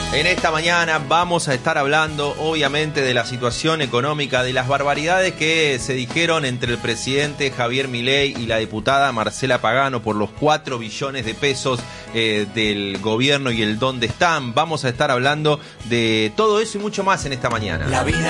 En esta mañana vamos a estar hablando, obviamente, de la situación económica, de las barbaridades que se dijeron entre el presidente Javier Milei y la diputada Marcela Pagano por los 4 billones de pesos del gobierno y el dónde están. Vamos a estar hablando de todo eso y mucho más en esta mañana.